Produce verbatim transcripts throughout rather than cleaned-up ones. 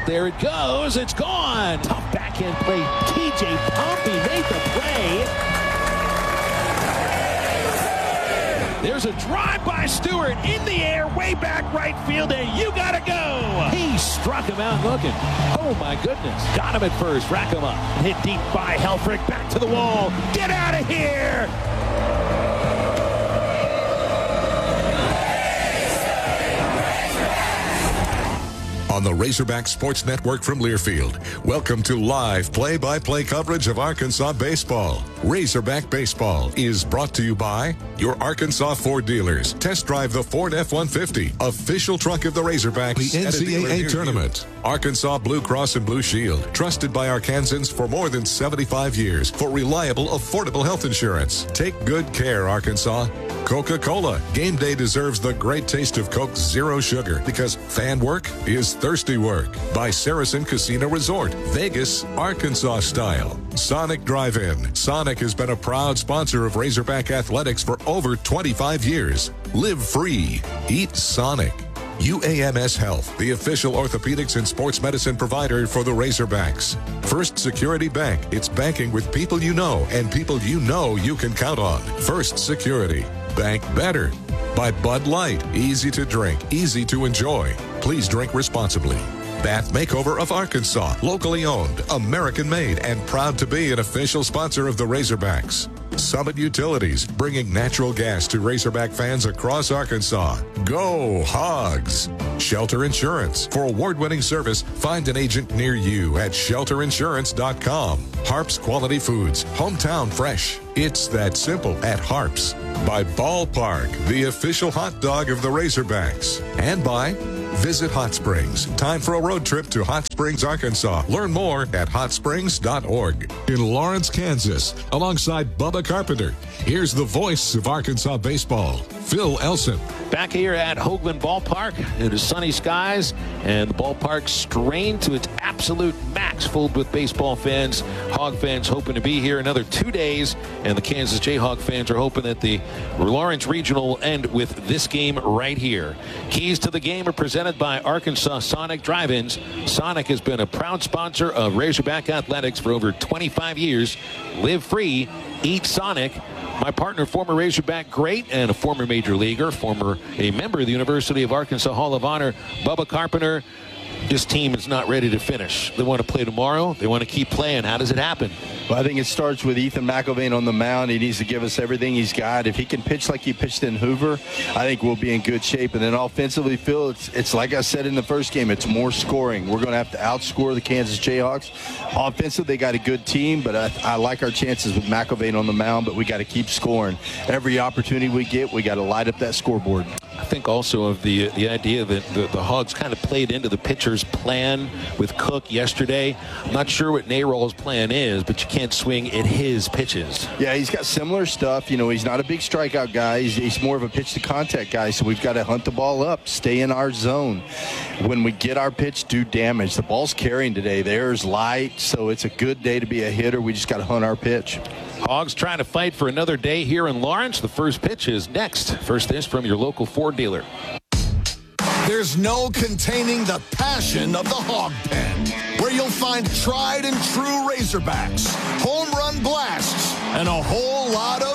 There it goes. It's gone. Tough backhand play. T J Pompey made the play. There's a drive by Stewart in the air, way back right field, and you gotta go. He struck him out looking. Oh my goodness. Got him at first. Rack him up. Hit deep by Helfrich. Back to the wall. Get out of here. On the Razorback Sports Network from Learfield, welcome to live play-by-play coverage of Arkansas baseball. Razorback Baseball is brought to you by your Arkansas Ford dealers. Test drive the Ford F one fifty, official truck of the Razorbacks. The N C double A tournament. Arkansas Blue Cross and Blue Shield, trusted by Arkansans for more than seventy-five years for reliable, affordable health insurance. Take good care, Arkansas. Coca-Cola. Game day deserves the great taste of Coke Zero Sugar because fan work is thirsty work. By Saracen Casino Resort, Vegas, Arkansas style. Sonic Drive-In. Sonic has been a proud sponsor of Razorback Athletics for over twenty-five years. Live free. Eat Sonic. U A M S Health, the official orthopedics and sports medicine provider for the Razorbacks. First Security Bank. It's banking with people you know and people you know you can count on. First Security. Bank better. By Bud Light. Easy to drink, easy to enjoy. Please drink responsibly. Bath Makeover of Arkansas. Locally owned, American made, and proud to be an official sponsor of the Razorbacks. Summit Utilities, bringing natural gas to Razorback fans across Arkansas. Go Hogs! Shelter Insurance. For award-winning service, find an agent near you at shelter insurance dot com. Harps Quality Foods. Hometown fresh. It's that simple at Harps. By Ballpark, the official hot dog of the Razorbacks. And by Visit Hot Springs. Time for a road trip to Hot Springs, Arkansas. Learn more at hot springs dot org. In Lawrence, Kansas, alongside Bubba Carpenter, here's the voice of Arkansas baseball, Phil Elson. Back here at Hoagland Ballpark, it is sunny skies, and the ballpark strained to its absolute max, filled with baseball fans, Hog fans hoping to be here another two days, and the Kansas Jayhawk fans are hoping that the Lawrence Regional will end with this game right here. Keys to the game are presented by Arkansas Sonic Drive-Ins. Sonic has been a proud sponsor of Razorback Athletics for over twenty-five years. Live free, eat Sonic. My partner, former Razorback great and a former major leaguer, former a member of the University of Arkansas Hall of Honor, Bubba Carpenter. This team is not ready to finish. They want to play tomorrow. They want to keep playing. How does it happen? Well, I think it starts with Ethan McElvain on the mound. He needs to give us everything he's got. If he can pitch like he pitched in Hoover, I think we'll be in good shape. And then offensively, Phil, it's, it's like I said in the first game, it's more scoring. We're going to have to outscore the Kansas Jayhawks. Offensively, they got a good team, but I, I like our chances with McElvain on the mound, but we got to keep scoring. Every opportunity we get, we got to light up that scoreboard. I think also of the the idea that the, the Hogs kind of played into the pitcher's plan with Cook yesterday. I'm not sure what Nayrol's plan is, but you can't swing at his pitches. Yeah, he's got similar stuff. You know, he's not a big strikeout guy. He's, he's more of a pitch-to-contact guy, so we've got to hunt the ball up, stay in our zone. When we get our pitch, do damage. The ball's carrying today. The air's light, so it's a good day to be a hitter. We just got to hunt our pitch. Hogs trying to fight for another day here in Lawrence. The first pitch is next. First this from your local Ford dealer. There's no containing the passion of the Hog Pen, where you'll find tried and true Razorbacks, home run blasts, and a whole lot of...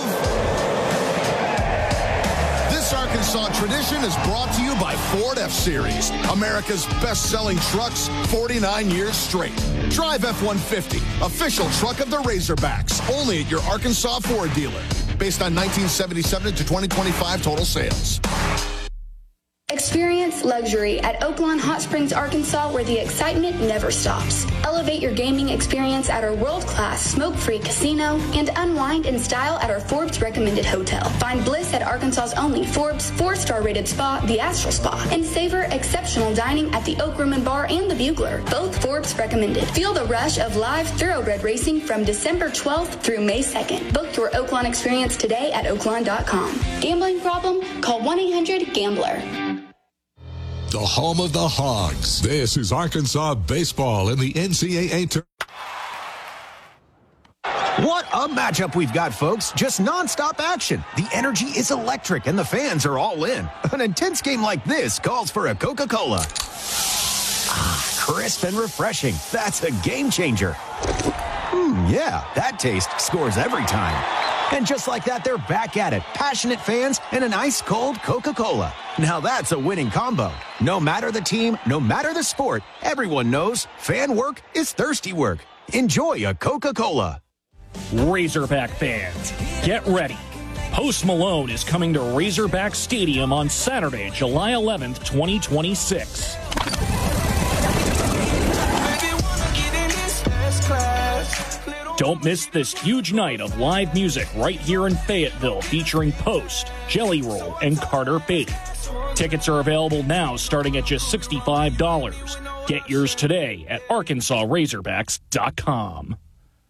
This Arkansas tradition is brought to you by Ford F-Series, America's best-selling trucks forty-nine years straight. Drive F one fifty, official truck of the Razorbacks, only at your Arkansas Ford dealer. Based on nineteen seventy-seven to twenty twenty-five total sales. Experience luxury at Oaklawn Hot Springs, Arkansas, where the excitement never stops. Elevate your gaming experience at our world-class smoke-free casino and unwind in style at our Forbes recommended hotel. Find bliss at Arkansas's only Forbes four-star rated spa, the Astral Spa, and savor exceptional dining at the Oak Room and Bar and the Bugler, both Forbes recommended. Feel the rush of live thoroughbred racing from December twelfth through May second. Book your Oaklawn experience today at oaklawn dot com. Gambling problem? Call one eight hundred gambler. The home of the Hogs. This is Arkansas baseball in the N C double A tournament. What a matchup we've got, folks. Just nonstop action. The energy is electric, and the fans are all in. An intense game like this calls for a Coca-Cola. Ah, crisp and refreshing. That's a game changer. Mmm, yeah, that taste scores every time. And just like that, they're back at it. Passionate fans and an ice-cold Coca-Cola. Now that's a winning combo. No matter the team, no matter the sport, everyone knows fan work is thirsty work. Enjoy a Coca-Cola. Razorback fans, get ready. Post Malone is coming to Razorback Stadium on Saturday, July eleventh, twenty twenty-six. Don't miss this huge night of live music right here in Fayetteville featuring Post, Jelly Roll, and Carter Bate. Tickets are available now starting at just sixty-five dollars. Get yours today at arkansas razorbacks dot com.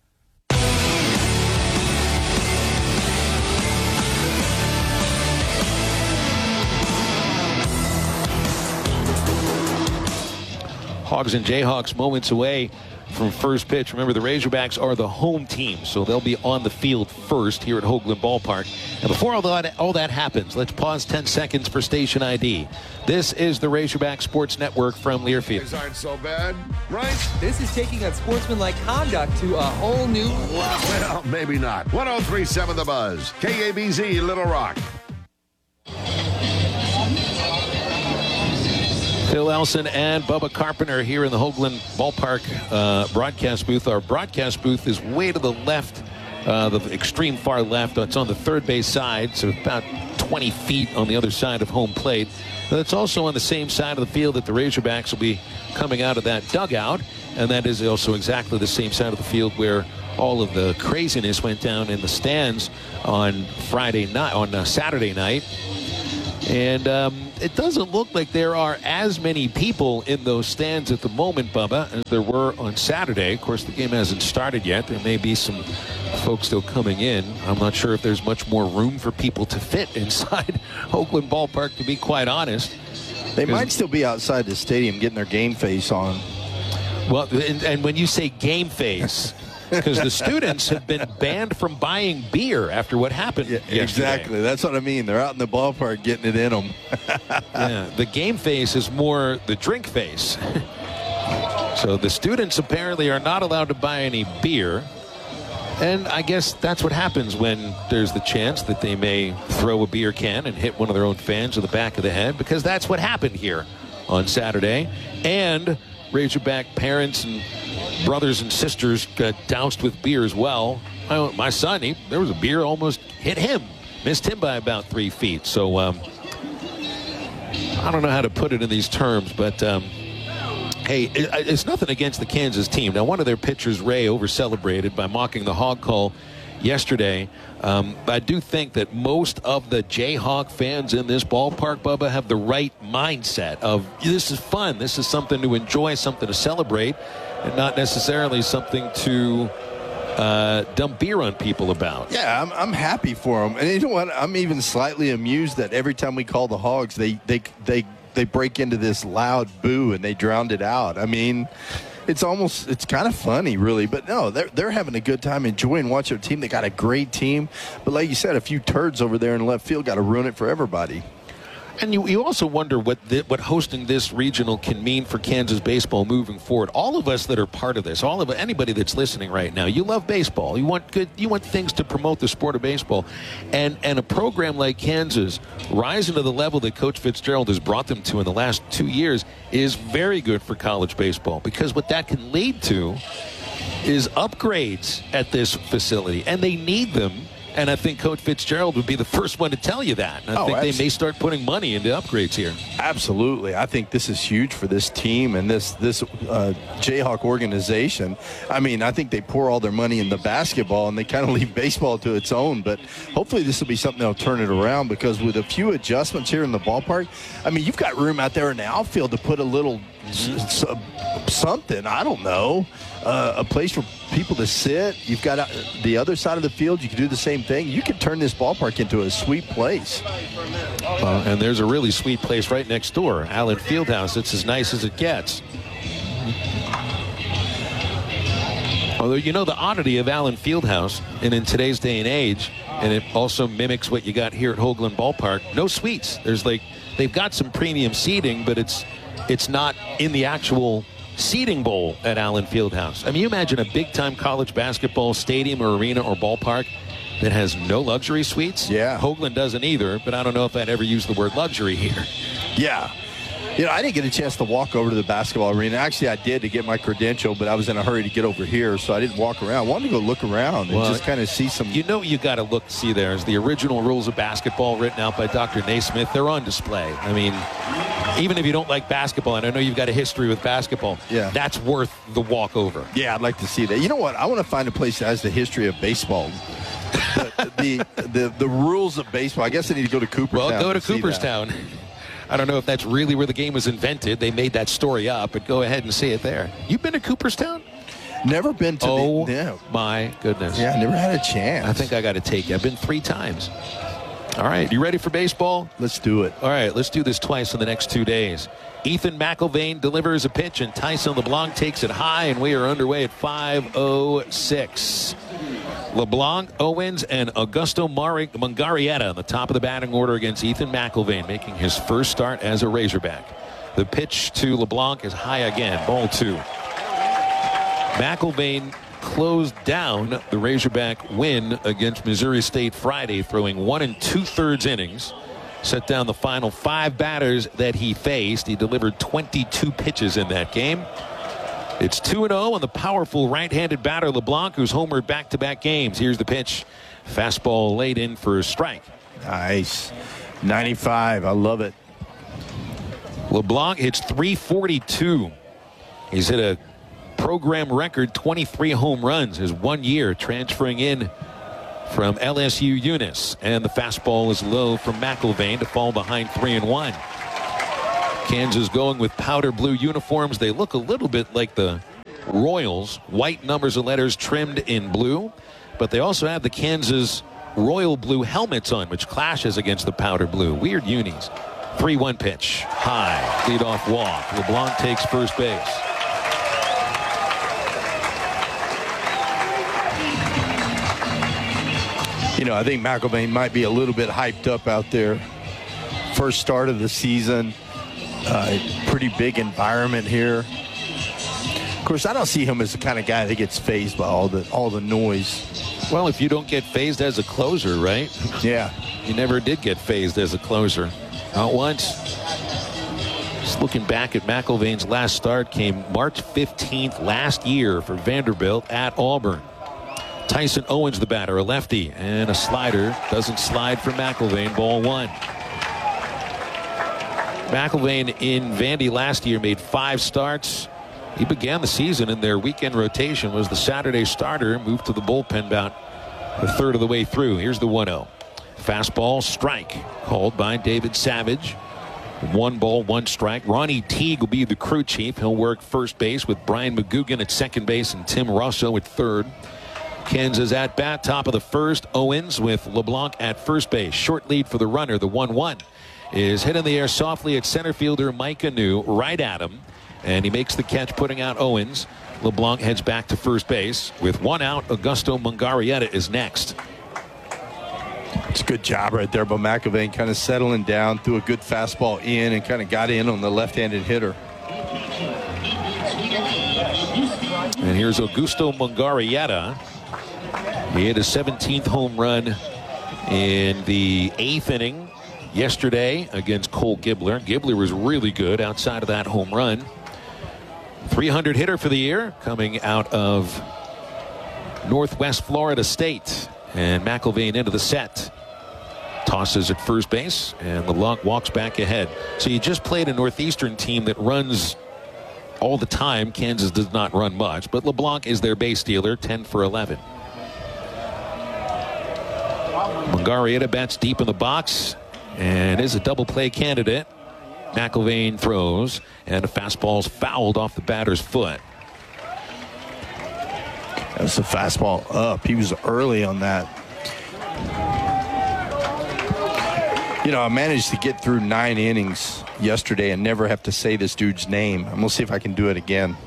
Hogs and Jayhawks moments away from first pitch. Remember, the Razorbacks are the home team, so they'll be on the field first here at Hoagland Ballpark. And before all that, all that happens, let's pause ten seconds for station I D. This is the Razorback Sports Network from Learfield. These aren't so bad, right? This is taking unsportsmanlike conduct to a whole new level. Well, maybe not. one oh three point seven The Buzz. K A B Z, Little Rock. Phil Elson and Bubba Carpenter here in the Hoagland Ballpark uh, broadcast booth. Our broadcast booth is way to the left, uh, the extreme far left. It's on the third base side, so about twenty feet on the other side of home plate. But it's also on the same side of the field that the Razorbacks will be coming out of that dugout, and that is also exactly the same side of the field where all of the craziness went down in the stands on Friday night, on uh, Saturday night. And um, it doesn't look like there are as many people in those stands at the moment, Bubba, as there were on Saturday. Of course, the game hasn't started yet. There may be some folks still coming in. I'm not sure if there's much more room for people to fit inside Hoagland Ballpark, to be quite honest. They might still be outside the stadium getting their game face on. Well, and, and when you say game face... because the students have been banned from buying beer after what happened yeah, yesterday. Exactly. That's what I mean. They're out in the ballpark getting it in them. Yeah, the game face is more the drink face. So the students apparently are not allowed to buy any beer. And I guess that's what happens when there's the chance that they may throw a beer can and hit one of their own fans in the back of the head, because that's what happened here on Saturday. And Razorback parents and brothers and sisters got doused with beer as well. My, my son, he, there was a beer almost hit him, missed him by about three feet. So um, I don't know how to put it in these terms, but um, hey, it, it's nothing against the Kansas team. Now, one of their pitchers, Ray, over-celebrated by mocking the hog call yesterday. Um, I do think that most of the Jayhawk fans in this ballpark, Bubba, have the right mindset of this is fun. This is something to enjoy, something to celebrate, and not necessarily something to uh, dump beer on people about. Yeah, I'm, I'm happy for them. And you know what? I'm even slightly amused that every time we call the Hogs, they they they they break into this loud boo and they drowned it out. I mean, it's almost, it's kind of funny, really. But no, they're, they're having a good time enjoying watching their team. They got a great team. But like you said, a few turds over there in left field got to ruin it for everybody. And you, you also wonder what the, what hosting this regional can mean for Kansas baseball moving forward. All of us that are part of this, all of anybody that's listening right now, you love baseball. You want good. You want things to promote the sport of baseball, and and a program like Kansas rising to the level that Coach Fitzgerald has brought them to in the last two years is very good for college baseball, because what that can lead to is upgrades at this facility, and they need them. And I think Coach Fitzgerald would be the first one to tell you that. And I oh, think absolutely. they may start putting money into upgrades here. Absolutely. I think this is huge for this team and this this uh, Jayhawk organization. I mean, I think they pour all their money in the basketball and they kind of leave baseball to its own. But hopefully this will be something that'll turn it around, because with a few adjustments here in the ballpark, I mean, you've got room out there in the outfield to put a little s- s- something, I don't know, uh, a place for people to sit. You've got uh, the other side of the field. You can do the same thing. You can turn this ballpark into a sweet place. Uh, and there's a really sweet place right next door, Allen Fieldhouse. It's as nice as it gets. Although, you know, the oddity of Allen Fieldhouse, and in today's day and age, and it also mimics what you got here at Hoagland Ballpark, no suites. There's like, they've got some premium seating, but it's it's not in the actual seating bowl at Allen Fieldhouse. I mean, you imagine a big-time college basketball stadium or arena or ballpark that has no luxury suites. Yeah. Hoagland doesn't either, but I don't know if I'd ever use the word luxury here. Yeah. You know, I didn't get a chance to walk over to the basketball arena. Actually, I did to get my credential, but I was in a hurry to get over here, so I didn't walk around. I wanted to go look around and Well, just kind of see some. You know, you got to look see there is the original rules of basketball written out by Doctor Naismith. They're on display. I mean, even if you don't like basketball, and I know you've got a history with basketball, yeah, that's worth the walk over. Yeah, I'd like to see that. You know what? I want to find a place that has the history of baseball. the, the, the the rules of baseball. I guess I need to go to Cooperstown. Well, go to, to Cooperstown. I don't know if that's really where the game was invented. They made that story up, but go ahead and see it there. You've been to Cooperstown? Never been to oh, the... No. my goodness. Yeah, I never had a chance. I think I got to take you. I've been three times. All right, you ready for baseball? Let's do it. All right, let's do this twice in the next two days. Ethan McIlvaine delivers a pitch, and Tyson LeBlanc takes it high, and we are underway at five oh six. LeBlanc, Owens, and Augusto Mari- Mungarieta on the top of the batting order against Ethan McIlvaine, making his first start as a Razorback. The pitch to LeBlanc is high again, ball two. McIlvaine closed down the Razorback win against Missouri State Friday, throwing one and two-thirds innings. Set down the final five batters that he faced. He delivered twenty-two pitches in that game. It's two and oh on the powerful right-handed batter LeBlanc, who's homered back-to-back games. Here's the pitch. Fastball laid in for a strike. Nice. ninety-five. I love it. LeBlanc hits three forty-two. He's hit a program record twenty-three home runs his one year, transferring in from L S U Eunice. And the fastball is low from McIlvaine to fall behind three and one. Kansas going with powder blue uniforms. They look a little bit like the Royals. White numbers and letters trimmed in blue. But they also have the Kansas royal blue helmets on, which clashes against the powder blue. Weird unis. three one pitch. High. Leadoff walk. LeBlanc takes first base. You know, I think McIlvaine might be a little bit hyped up out there. First start of the season. Uh, pretty big environment here. Of course, I don't see him as the kind of guy that gets fazed by all the all the noise. Well, if you don't get fazed as a closer, right? Yeah. You never did get fazed as a closer. Not once. Just looking back at McIlvaine's last start came March fifteenth last year for Vanderbilt at Auburn. Tyson Owens, the batter, a lefty, and a slider. Doesn't slide for McIlvaine. Ball one. McIlvaine in Vandy last year made five starts. He began the season in their weekend rotation, was the Saturday starter, moved to the bullpen about a third of the way through. Here's the one oh. Fastball strike called by David Savage. One ball, one strike. Ronnie Teague will be the crew chief. He'll work first base with Brian McGugan at second base and Tim Russo at third. Kansas at bat, top of the first. Owens with LeBlanc at first base. Short lead for the runner, the one one. Is hit in the air softly at center fielder Mike Anu, right at him. And he makes the catch, putting out Owens. LeBlanc heads back to first base. With one out, Augusto Mungarieta is next. It's a good job right there by McIlvaine, kind of settling down, threw a good fastball in, and kind of got in on the left-handed hitter. And here's Augusto Mungarieta. He hit his seventeenth home run in the eighth inning yesterday against Cole Gibbler. Gibbler was really good outside of that home run. three hundred hitter for the year, coming out of Northwest Florida State. And McIlvaine into the set. Tosses at first base, and LeBlanc walks back ahead. So you just played a Northeastern team that runs all the time. Kansas does not run much, but LeBlanc is their base stealer, ten for eleven. Mungarieta bats deep in the box and is a double play candidate. McIlvaine throws, and a fastball's fouled off the batter's foot. That's a fastball up. He was early on that. You know, I managed to get through nine innings yesterday and never have to say this dude's name. I'm going to see if I can do it again.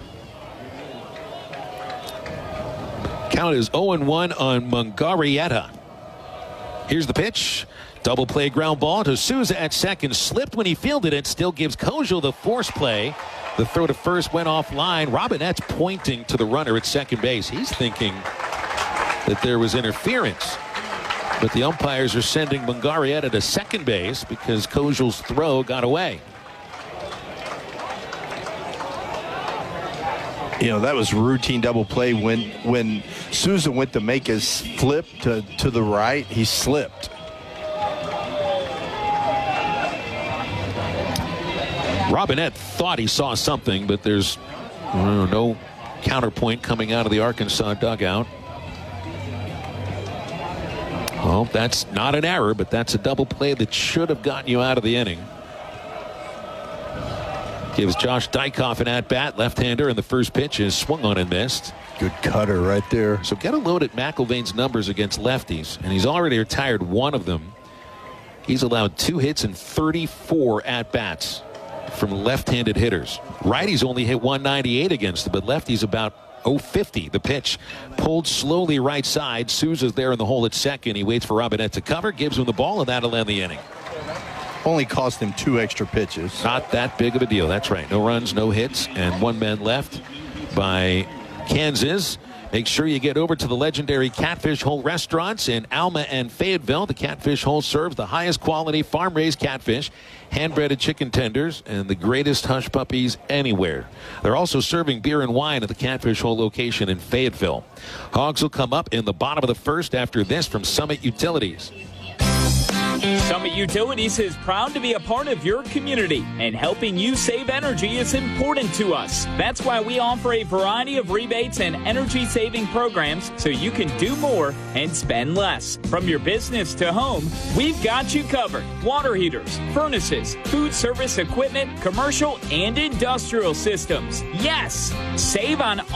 Count is oh and one on Mungarieta. Here's the pitch. Double play ground ball to Souza at second. Slipped when he fielded it. Still gives Kojal the force play. The throw to first went offline. Robinette's pointing to the runner at second base. He's thinking that there was interference. But the umpires are sending Mungarieta to second base because Kojal's throw got away. You know, that was routine double play. When when Souza went to make his flip to, to the right, he slipped. Robinette thought he saw something, but there's uh, no counterpoint coming out of the Arkansas dugout. Well, that's not an error, but that's a double play that should have gotten you out of the inning. Gives Josh Dykoff an at-bat, left-hander, and the first pitch is swung on and missed. Good cutter right there. So get a load at McIlvain's numbers against lefties, and he's already retired one of them. He's allowed two hits and thirty-four at-bats from left-handed hitters. Righties only hit one ninety-eight against them, but lefties about oh fifty. The pitch pulled slowly right side. Souza's there in the hole at second. He waits for Robinette to cover, gives him the ball, and that'll end the inning. Only cost him two extra pitches. Not that big of a deal. That's right. No runs, no hits, and one man left by Kansas. Make sure you get over to the legendary Catfish Hole restaurants in Alma and Fayetteville. The Catfish Hole serves the highest quality farm-raised catfish, hand-breaded chicken tenders, and the greatest hush puppies anywhere. They're also serving beer and wine at the Catfish Hole location in Fayetteville. Hogs will come up in the bottom of the first after this from Summit Utilities. Summit Utilities is proud to be a part of your community, and helping you save energy is important to us. That's why we offer a variety of rebates and energy-saving programs so you can do more and spend less. From your business to home, we've got you covered. Water heaters, furnaces, food service equipment, commercial and industrial systems. Yes! Save on